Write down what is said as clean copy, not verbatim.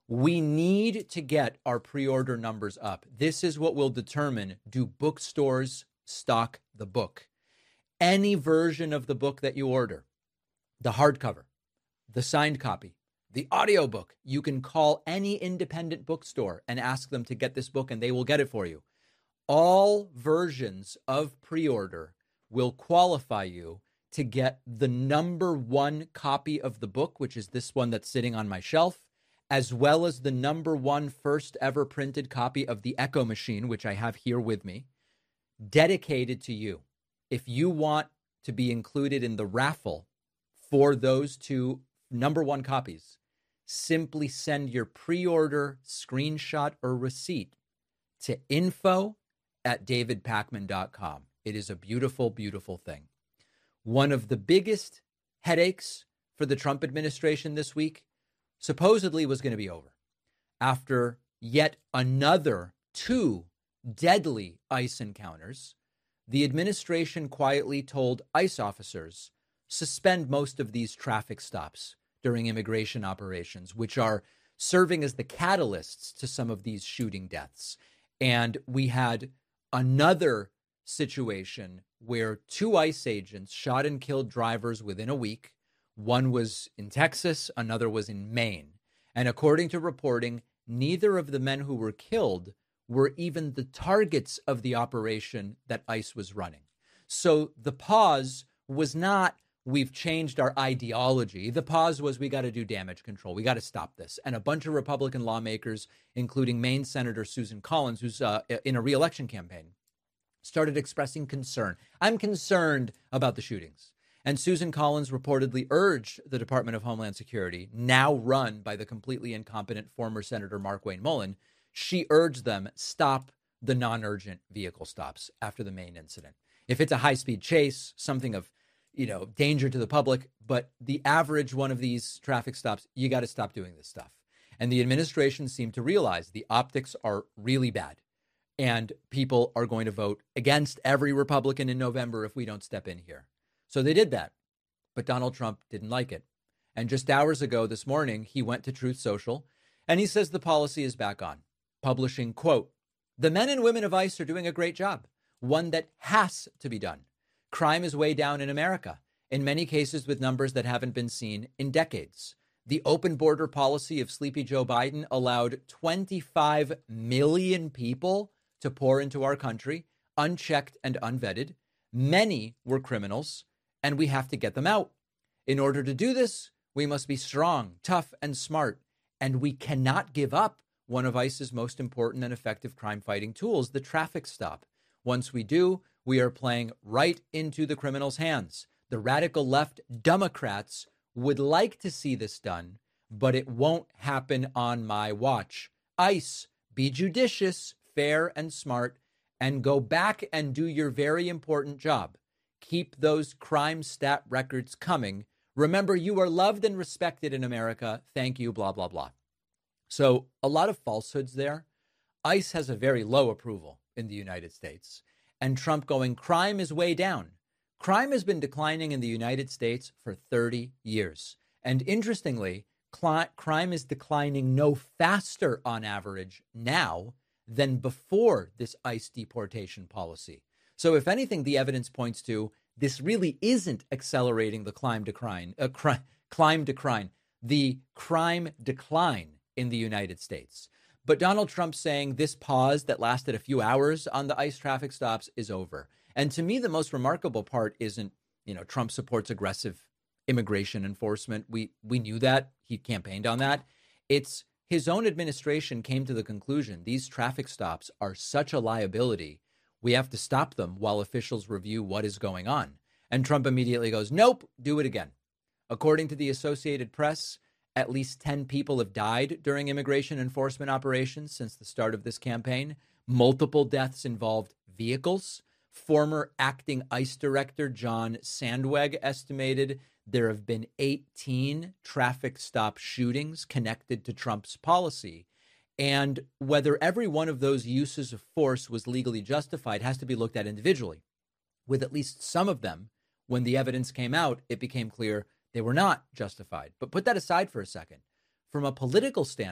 We need to get our pre-order numbers up. This is what will determine, do bookstores stock the book? Any version of the book that you order, the hardcover, the signed copy, the audiobook, you can call any independent bookstore and ask them to get this book and they will get it for you. All versions of pre-order will qualify you to get the number one copy of the book, which is this one that's sitting on my shelf, as well as the number one first ever printed copy of the Echo Machine, which I have here with me, dedicated to you. If you want to be included in the raffle for those two number one copies, simply send your pre-order screenshot or receipt to info@davidpakman.com. It is a beautiful, beautiful thing. One of the biggest headaches for the Trump administration this week supposedly was going to be over after yet another 2 deadly ICE encounters. The administration quietly told ICE officers, suspend most of these traffic stops during immigration operations, which are serving as the catalysts to some of these shooting deaths. And we had another situation where 2 ICE agents shot and killed drivers within a week. One was in Texas, another was in Maine. And according to reporting, neither of the men who were killed were even the targets of the operation that ICE was running. So the pause was not, we've changed our ideology. The pause was, we got to do damage control. We got to stop this. And a bunch of Republican lawmakers, including Maine Senator Susan Collins, who's in a re-election campaign, started expressing concern. I'm concerned about the shootings. And Susan Collins reportedly urged the Department of Homeland Security, now run by the completely incompetent former Senator Markwayne Mullin, she urged them, stop the non-urgent vehicle stops after the Maine incident. If it's a high-speed chase, something of danger to the public, but the average one of these traffic stops, you got to stop doing this stuff. And the administration seemed to realize the optics are really bad. And people are going to vote against every Republican in November if we don't step in here. So they did that. But Donald Trump didn't like it. And just hours ago this morning, he went to Truth Social and he says the policy is back on, publishing, quote, the men and women of ICE are doing a great job, one that has to be done. Crime is way down in America, in many cases with numbers that haven't been seen in decades. The open border policy of Sleepy Joe Biden allowed 25 million people to pour into our country, unchecked and unvetted. Many were criminals, and we have to get them out. In order to do this, we must be strong, tough, and smart, and we cannot give up one of ICE's most important and effective crime-fighting tools, the traffic stop. Once we do, we are playing right into the criminals' hands. The radical left Democrats would like to see this done, but it won't happen on my watch. ICE, be judicious, fair, and smart, and go back and do your very important job. Keep those crime stat records coming. Remember, you are loved and respected in America. Thank you, blah, blah, blah. So a lot of falsehoods there. ICE has a very low approval in the United States. And Trump going, crime is way down. Crime has been declining in the United States for 30 years. And interestingly, crime is declining no faster on average now than before this ICE deportation policy. So if anything, the evidence points to this really isn't accelerating the crime decline in the United States. But Donald Trump saying this pause that lasted a few hours on the ICE traffic stops is over. And to me, the most remarkable part isn't, Trump supports aggressive immigration enforcement. We knew that. He campaigned on that. It's his own administration came to the conclusion these traffic stops are such a liability. We have to stop them while officials review what is going on. And Trump immediately goes, nope, do it again. According to the Associated Press, at least 10 people have died during immigration enforcement operations since the start of this campaign. Multiple deaths involved vehicles. Former acting ICE director John Sandweg estimated there have been 18 traffic stop shootings connected to Trump's policy. And whether every one of those uses of force was legally justified has to be looked at individually. With at least some of them, when the evidence came out, it became clear they were not justified. But put that aside for a second. From a political standpoint,